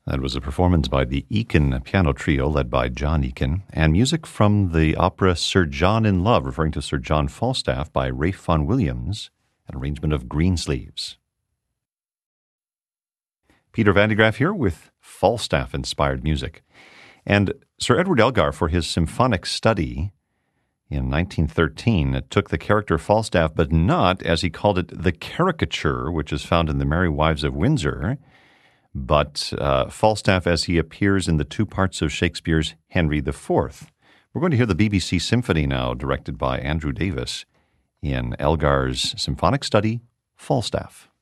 That was a performance by the Eakin Piano Trio, led by John Eakin, and music from the opera Sir John in Love, referring to Sir John Falstaff, by Ralph Vaughan Williams, an arrangement of Greensleeves. Peter Van de Graaff here with Falstaff-inspired music. And Sir Edward Elgar, for his symphonic study in 1913, took the character Falstaff, but not, as he called it, the caricature, which is found in The Merry Wives of Windsor, but Falstaff as he appears in the two parts of Shakespeare's Henry IV. We're going to hear the BBC Symphony now, directed by Andrew Davis, in Elgar's symphonic study, Falstaff.